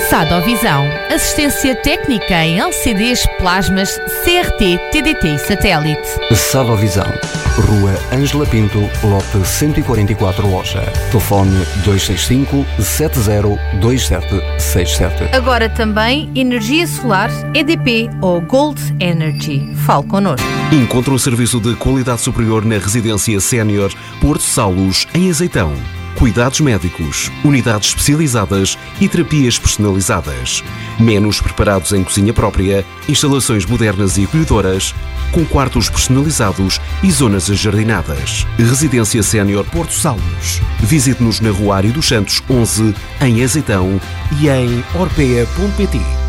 Sadovisão, assistência técnica em LCDs, plasmas, CRT, TDT e satélite. Sadovisão, Rua Ângela Pinto, lote 144 Loja. Telefone 265 702767. Agora também energia solar, EDP ou Gold Energy. Fale connosco. Encontre um serviço de qualidade superior na residência sénior Porto Salos, em Azeitão. Cuidados médicos, unidades especializadas e terapias personalizadas. Menos preparados em cozinha própria, instalações modernas e acolhedoras, com quartos personalizados e zonas ajardinadas. Residência Sénior Porto Salos. Visite-nos na Rua Ário dos Santos 11, em Azeitão e em orpea.pt.